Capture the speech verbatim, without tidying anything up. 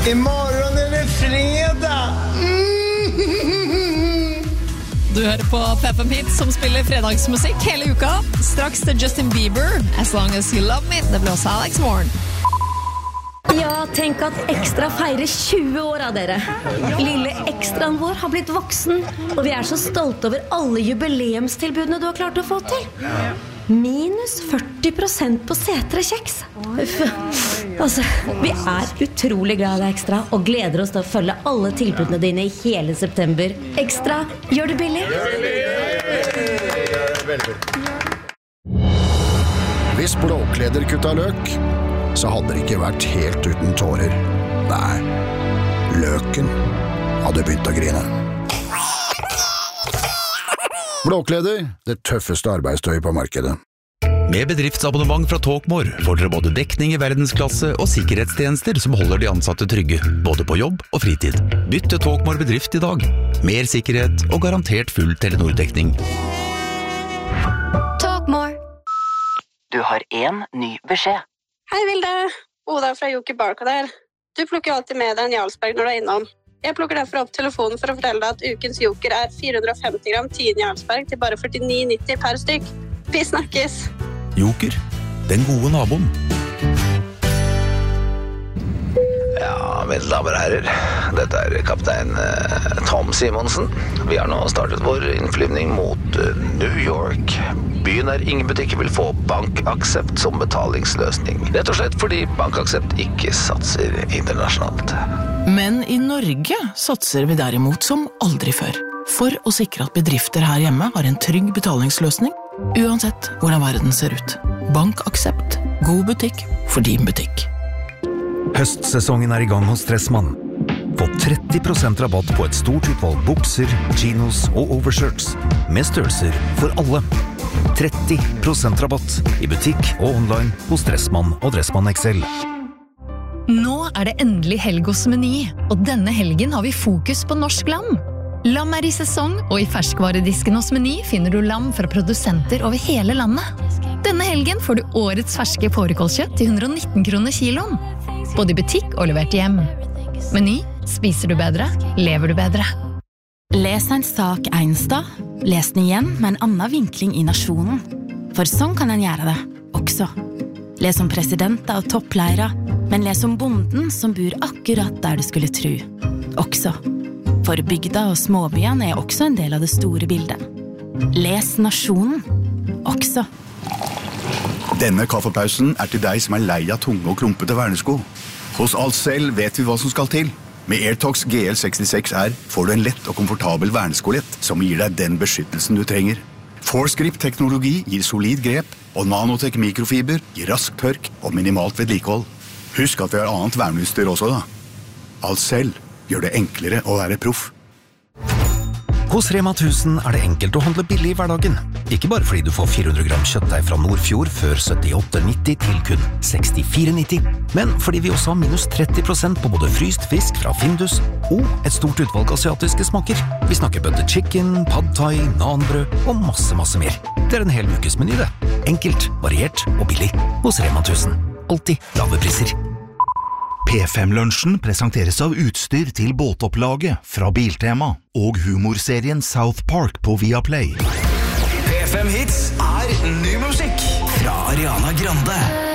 Imorgon är det fredag. Mm. Du hører på P F M Hits som spiller fredagsmusikk hele uka. Straks til Justin Bieber, As Long As You Love Me. Det blir også Alex Morn. Ja, tenk at Ekstra feirer tjue år av dere. Lille ekstraen vår har blitt voksen, og vi er så stolte over alle jubileumstilbudene du har klart å få til. Minus førti prosent på setrekjeks. Uff. Altså, vi er utrolig glad i Ekstra og gleder oss til å følge alle tilbudene dine i hele september. Ekstra, gjør det billig. Hvis Blåkleder kutta løk, så hadde det ikke vært helt uten tårer. Nei, løken hadde begynt å grine. Blåkleder, det tøffeste arbeidstøyet på markedet. Med bedriftsabonnement fra Talkmore får dere både dekning i verdensklasse og sikkerhetstjenester som holder de ansatte trygge, både på jobb og fritid. Bytt til Talkmore bedrift i dag. Mer sikkerhet og garantert full Telenor-dekning. Talkmore. Du har en ny beskjed. Hei Vilde, Oda fra Joker Barcode her. Du plukker alltid med deg en Jarlsberg når du er innom. Jeg plukker derfor opp telefonen for å fortelle deg at ukens Joker er fire hundre og femti gram tien Jarlsberg til bare førtini nitti per stykk. Vi snakkes! Joker, den gode naboen. Ja, mine damer og herrer, dette er kaptein eh, Tom Simonsen. Vi har nå startet vår innflyvning mot eh, New York. Byen der ingen butikker vil få BankAxept som betalingsløsning. Rett og slett fordi BankAxept ikke satser internasjonalt. Men i Norge satser vi derimot som aldri før. For å sikre at bedrifter her hjemme har en trygg betalingsløsning, uansett hvordan verden ser ut. BankAxept. God butikk for din butikk. Høstsesongen er i gang hos Stressmann. Få tretti prosent rabatt på et stort utvalg bukser, chinos og overshirts, med størrelser for alle. tretti prosent rabatt i butikk og online hos Stressmann og Dressmann X L. Nå er det endelig helg hos Meny, og denne helgen har vi fokus på norsk lam. Lam er i sesong, og i ferskvaredisken hos Meny finner du lam fra produsenter over hele landet. Denne helgen får du årets ferske fårikålkjøtt til hundre og nitten kroner kiloen. Både i butikk og levert hjem. Meny, spiser du bedre, lever du bedre. Les en sak en sted, les den igjen med en annen vinkling i nasjonen. For sånn kan en gjøre det, også. Les om presidenter og toppleire, men les om bonden som bor akkurat der du skulle tro. Også. For bygda og småbyene er også en del av det store bildet. Les nasjonen, også. Denne kaffepausen er til deg som er lei av tunge og klumpete vernesko. Hos Alcel vet vi hva som skal til. Med AirTox G L sekstiseks R får du en lett og komfortabel verneskolett som gir deg den beskyttelsen du trenger. ForceGrip-teknologi gir solid grep, og Nanotech mikrofiber gir rask tørk og minimalt vedlikehold. Husk at vi har annet verneutstyr også da. Alcel gjør det enklere å være proff. Hos Rema tusen er det enkelt å handle billig i hverdagen. Ikke bare fordi du får fire hundre gram kjøttdeig fra Nordfjord før syttiåtte nitti til kun sekstifire nitti, men fordi vi også har minus tretti prosent på både fryst fisk fra Findus og et stort utvalg asiatiske smaker. Vi snakker butter chicken, pad thai, nanbrød og masse, masse mer. Det er en hel ukes meny det. Enkelt, variert og billig hos Rema tusen. Alltid lave priser. P fem-lunsjen presenteres av utstyr til båtopplaget fra Biltema og humorserien South Park på Viaplay. P fem Hits er ny musikk fra Ariana Grande.